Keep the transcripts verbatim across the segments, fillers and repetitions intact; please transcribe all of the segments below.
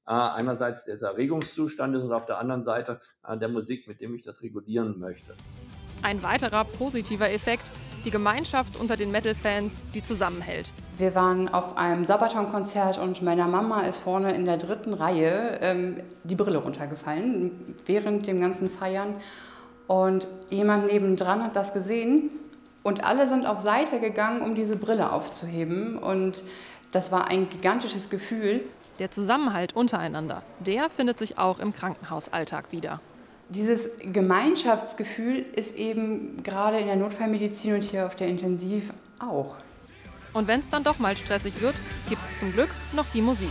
äh, einerseits des Erregungszustandes und auf der anderen Seite äh, der Musik, mit dem ich das regulieren möchte. Ein weiterer positiver Effekt: die Gemeinschaft unter den Metal-Fans, die zusammenhält. Wir waren auf einem Sabaton-Konzert und meiner Mama ist vorne in der dritten Reihe ähm, die Brille runtergefallen während dem ganzen Feiern. Und jemand nebendran hat das gesehen und alle sind auf Seite gegangen, um diese Brille aufzuheben. Und das war ein gigantisches Gefühl. Der Zusammenhalt untereinander, der findet sich auch im Krankenhausalltag wieder. Dieses Gemeinschaftsgefühl ist eben gerade in der Notfallmedizin und hier auf der Intensiv auch. Und wenn es dann doch mal stressig wird, gibt es zum Glück noch die Musik.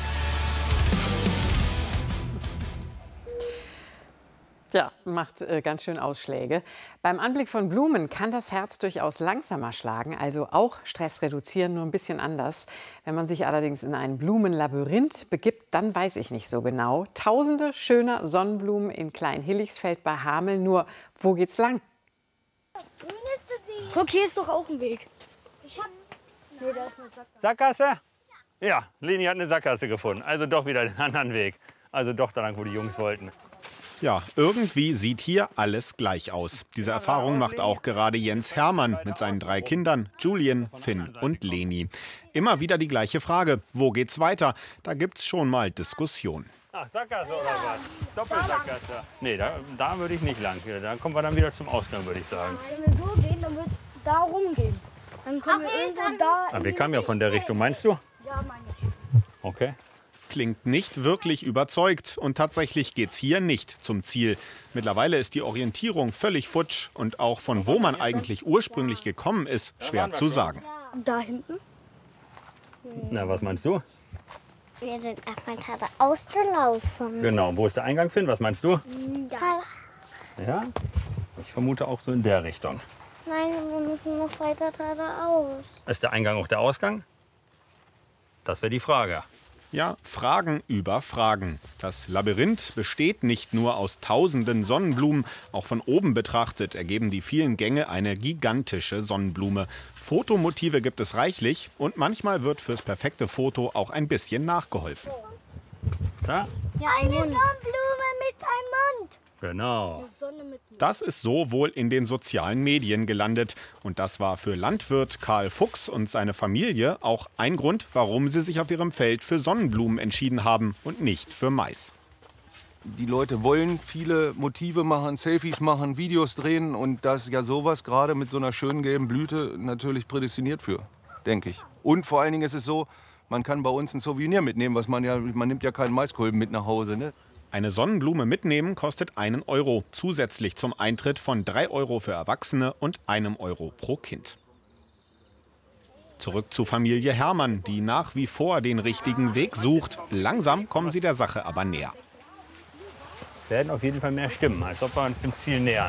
Ja, macht äh, ganz schön Ausschläge. Beim Anblick von Blumen kann das Herz durchaus langsamer schlagen, also auch Stress reduzieren, nur ein bisschen anders. Wenn man sich allerdings in ein Blumenlabyrinth begibt, dann weiß ich nicht so genau. Tausende schöner Sonnenblumen in Klein-Hilligsfeld bei Hameln, nur wo geht's lang? Guck, hier ist doch auch ein Weg. Ich hab... Nee, da ist eine Sackgasse. Sackgasse? Ja, Leni hat eine Sackgasse gefunden, also doch wieder den anderen Weg. Also doch da lang, wo die Jungs wollten. Ja, irgendwie sieht hier alles gleich aus. Diese Erfahrung macht auch gerade Jens Hermann mit seinen drei Kindern, Julien, Finn und Leni. Immer wieder die gleiche Frage, wo geht's weiter? Da gibt's schon mal Diskussion. Ach, Sackgasse oder was? Doppelsackgasse? Nee, da, da würde ich nicht lang. Da kommen wir dann wieder zum Ausgang, würde ich sagen. Wenn wir so gehen, dann wird es da rumgehen. Dann kommen wir irgendwo da... Ah, wir kamen ja von der Richtung, meinst du? Ja, meine ich. Okay. Klingt nicht wirklich überzeugt und tatsächlich geht's hier nicht zum Ziel. Mittlerweile ist die Orientierung völlig futsch und auch von wo man eigentlich ursprünglich gekommen ist, schwer zu sagen. Da hinten? Na, was meinst du? Wir sind erstmal gerade ausgelaufen. Genau, wo ist der Eingang, Finn? Was meinst du? Da. Ja, ich vermute auch so in der Richtung. Nein, wir müssen noch weiter geradeaus. Ist der Eingang auch der Ausgang? Das wäre die Frage. Ja, Fragen über Fragen. Das Labyrinth besteht nicht nur aus tausenden Sonnenblumen. Auch von oben betrachtet ergeben die vielen Gänge eine gigantische Sonnenblume. Fotomotive gibt es reichlich und manchmal wird fürs perfekte Foto auch ein bisschen nachgeholfen. Ja? Ja, eine Sonnenblume mit einem Mund. Genau. Das ist so wohl in den sozialen Medien gelandet. Und das war für Landwirt Karl Fuchs und seine Familie auch ein Grund, warum sie sich auf ihrem Feld für Sonnenblumen entschieden haben und nicht für Mais. Die Leute wollen viele Motive machen, Selfies machen, Videos drehen. Und da ist ja sowas gerade mit so einer schönen gelben Blüte natürlich prädestiniert für, denke ich. Und vor allen Dingen ist es so, man kann bei uns ein Souvenir mitnehmen, was man ja, man nimmt ja keinen Maiskolben mit nach Hause, ne? Eine Sonnenblume mitnehmen kostet einen Euro, zusätzlich zum Eintritt von drei Euro für Erwachsene und einem Euro pro Kind. Zurück zu Familie Hermann, die nach wie vor den richtigen Weg sucht. Langsam kommen sie der Sache aber näher. Es werden auf jeden Fall mehr Stimmen, als ob wir uns dem Ziel nähern.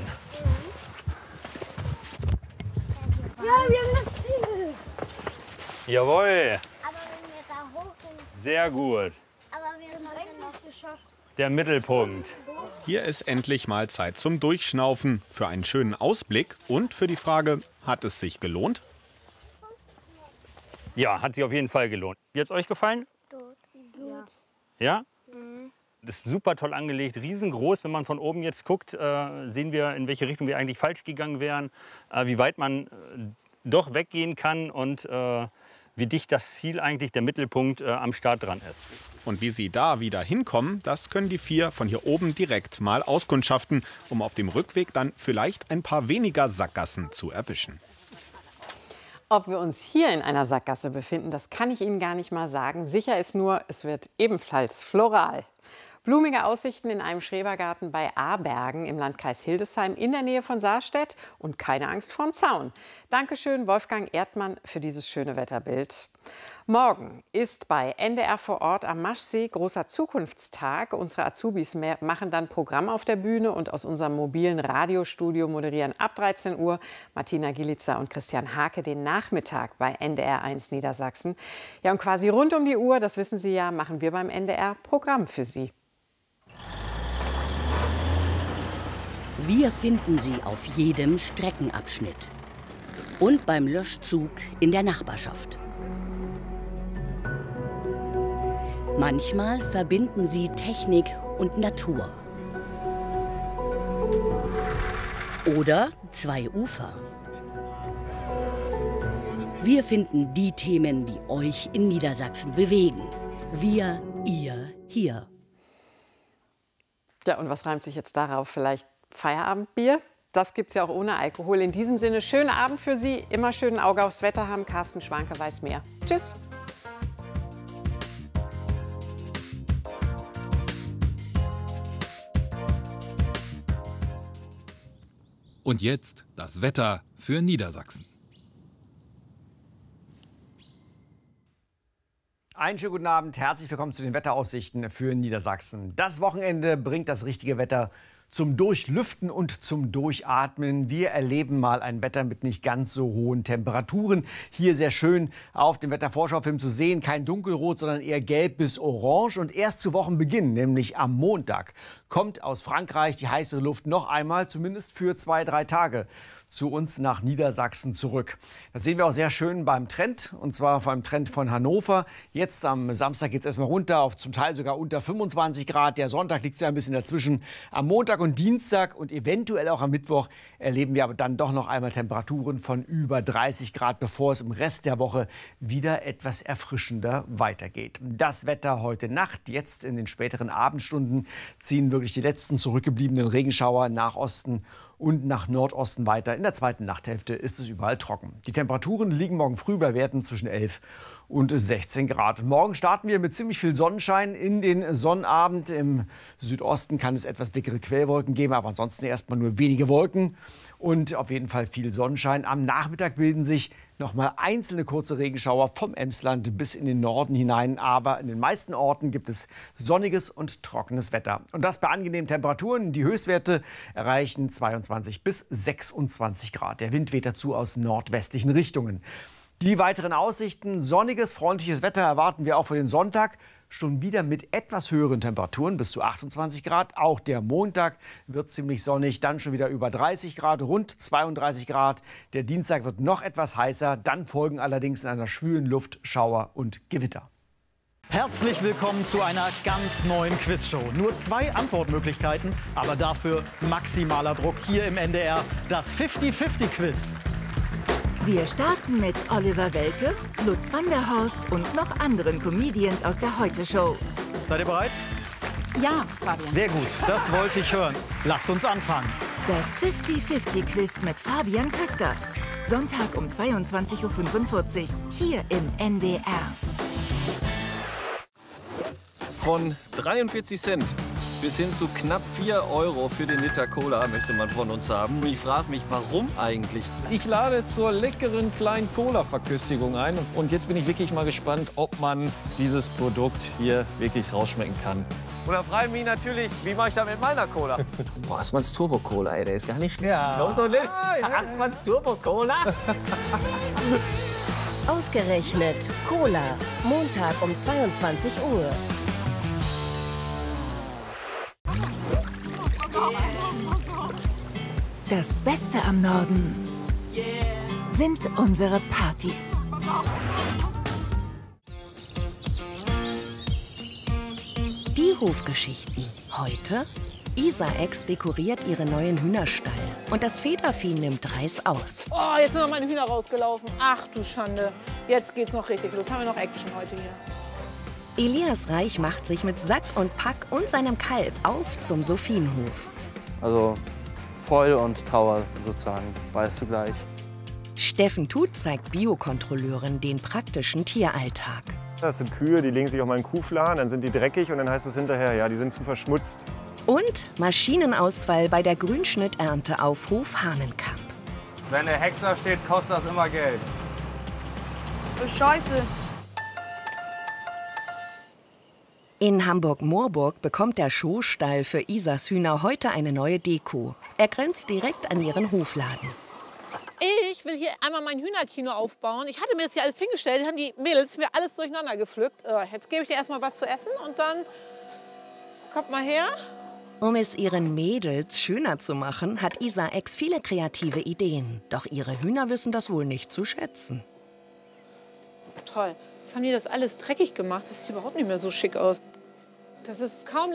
Ja, wir haben das Ziel. Jawohl. Aber wenn wir da hoch sind... Sehr gut. Aber wir haben es noch geschafft. Der Mittelpunkt. Hier ist endlich mal Zeit zum Durchschnaufen, für einen schönen Ausblick und für die Frage, hat es sich gelohnt? Ja, hat sich auf jeden Fall gelohnt. Wie hat es euch gefallen? Gut. Ja? Mhm. Das ist super toll angelegt, riesengroß. Wenn man von oben jetzt guckt, äh, sehen wir, in welche Richtung wir eigentlich falsch gegangen wären, äh, wie weit man äh, doch weggehen kann und äh, wie dicht das Ziel eigentlich, der Mittelpunkt, äh, am Start dran ist. Und wie sie da wieder hinkommen, das können die vier von hier oben direkt mal auskundschaften, um auf dem Rückweg dann vielleicht ein paar weniger Sackgassen zu erwischen. Ob wir uns hier in einer Sackgasse befinden, das kann ich Ihnen gar nicht mal sagen. Sicher ist nur, es wird ebenfalls floral. Blumige Aussichten in einem Schrebergarten bei Abergen im Landkreis Hildesheim in der Nähe von Sarstedt und keine Angst vorm Zaun. Dankeschön, Wolfgang Erdmann, für dieses schöne Wetterbild. Morgen ist bei N D R vor Ort am Maschsee großer Zukunftstag. Unsere Azubis machen dann Programm auf der Bühne und aus unserem mobilen Radiostudio moderieren ab dreizehn Uhr Martina Gilitzer und Christian Hake den Nachmittag bei N D R eins Niedersachsen. Ja, und quasi rund um die Uhr, das wissen Sie ja, machen wir beim N D R Programm für Sie. Wir finden Sie auf jedem Streckenabschnitt und beim Löschzug in der Nachbarschaft. Manchmal verbinden sie Technik und Natur. Oder zwei Ufer. Wir finden die Themen, die euch in Niedersachsen bewegen. Wir, ihr, hier. Ja, und was reimt sich jetzt darauf? Vielleicht Feierabendbier? Das gibt's ja auch ohne Alkohol. In diesem Sinne, schönen Abend für Sie. Immer schön ein Auge aufs Wetter haben. Carsten Schwanke weiß mehr. Tschüss. Und jetzt das Wetter für Niedersachsen. Einen schönen guten Abend, herzlich willkommen zu den Wetteraussichten für Niedersachsen. Das Wochenende bringt das richtige Wetter zum Durchlüften und zum Durchatmen. Wir erleben mal ein Wetter mit nicht ganz so hohen Temperaturen. Hier sehr schön auf dem Wettervorschaufilm zu sehen. Kein Dunkelrot, sondern eher gelb bis orange. Und erst zu Wochenbeginn, nämlich am Montag, kommt aus Frankreich die heißere Luft noch einmal, zumindest für zwei, drei Tage, zu uns nach Niedersachsen zurück. Das sehen wir auch sehr schön beim Trend, und zwar beim Trend von Hannover. Jetzt am Samstag geht es erstmal runter auf zum Teil sogar unter fünfundzwanzig Grad. Der Sonntag liegt so ein bisschen dazwischen. Am Montag und Dienstag und eventuell auch am Mittwoch erleben wir aber dann doch noch einmal Temperaturen von über dreißig Grad, bevor es im Rest der Woche wieder etwas erfrischender weitergeht. Das Wetter heute Nacht, jetzt in den späteren Abendstunden, ziehen wirklich die letzten zurückgebliebenen Regenschauer nach Osten und nach Nordosten weiter. In der zweiten Nachthälfte ist es überall trocken. Die Temperaturen liegen morgen früh bei Werten zwischen elf und sechzehn Grad. Morgen starten wir mit ziemlich viel Sonnenschein in den Sonnabend. Im Südosten kann es etwas dickere Quellwolken geben, aber ansonsten erstmal nur wenige Wolken und auf jeden Fall viel Sonnenschein. Am Nachmittag bilden sich noch mal einzelne kurze Regenschauer vom Emsland bis in den Norden hinein. Aber in den meisten Orten gibt es sonniges und trockenes Wetter. Und das bei angenehmen Temperaturen. Die Höchstwerte erreichen zweiundzwanzig bis sechsundzwanzig Grad. Der Wind weht dazu aus nordwestlichen Richtungen. Die weiteren Aussichten: sonniges, freundliches Wetter erwarten wir auch für den Sonntag. Schon wieder mit etwas höheren Temperaturen, bis zu achtundzwanzig Grad. Auch der Montag wird ziemlich sonnig, dann schon wieder über dreißig Grad, rund zweiunddreißig Grad. Der Dienstag wird noch etwas heißer, dann folgen allerdings in einer schwülen Luft Schauer und Gewitter. Herzlich willkommen zu einer ganz neuen Quizshow. Nur zwei Antwortmöglichkeiten, aber dafür maximaler Druck hier im N D R, das fifty fifty Quiz. Wir starten mit Oliver Welke, Lutz van der Horst und noch anderen Comedians aus der Heute-Show. Seid ihr bereit? Ja, Fabian. Sehr gut, das wollte ich hören. Lasst uns anfangen. Das fifty fifty Quiz mit Fabian Köster. Sonntag um zweiundzwanzig Uhr fünfundvierzig, hier im N D R. Von dreiundvierzig Cent bis hin zu knapp vier Euro für den Liter Cola möchte man von uns haben. Ich frage mich, warum eigentlich? Ich lade zur leckeren kleinen Cola-Verköstigung ein. Und jetzt bin ich wirklich mal gespannt, ob man dieses Produkt hier wirklich rausschmecken kann. Und da frage ich mich natürlich, wie mache ich das mit meiner Cola? Boah, Assmanns Turbo Cola, ey, der ist gar nicht schlecht. Ja. Los, so nicht. Assmanns Turbo Cola. Ausgerechnet Cola, Montag um zweiundzwanzig Uhr. Das Beste am Norden sind unsere Partys. Die Hofgeschichten. Heute: Isa-Ex dekoriert ihren neuen Hühnerstall und das Federvieh nimmt Reis aus. Oh, jetzt sind noch meine Hühner rausgelaufen. Ach du Schande. Jetzt geht's noch richtig los. Haben wir noch Action heute hier. Elias Reich macht sich mit Sack und Pack und seinem Kalb auf zum Sophienhof. Also Freude und Trauer sozusagen, beides zugleich. Steffen Tut zeigt Biokontrolleuren den praktischen Tieralltag. Das sind Kühe, die legen sich auf meinen Kuhfladen, dann sind die dreckig und dann heißt es hinterher, ja, die sind zu verschmutzt. Und Maschinenausfall bei der Grünschnitternte auf Hof Hahnenkamp. Wenn der Häcksler steht, kostet das immer Geld. Scheiße. In Hamburg-Moorburg bekommt der Showstall für Isas Hühner heute eine neue Deko. Er grenzt direkt an ihren Hofladen. Ich will hier einmal mein Hühnerkino aufbauen. Ich hatte mir das hier alles hingestellt, haben die Mädels mir alles durcheinander gepflückt. Jetzt gebe ich dir erstmal was zu essen und dann kommt mal her. Um es ihren Mädels schöner zu machen, hat Isa-Ex viele kreative Ideen. Doch ihre Hühner wissen das wohl nicht zu schätzen. Toll. Jetzt haben die das alles dreckig gemacht. Das sieht überhaupt nicht mehr so schick aus. Das ist kaum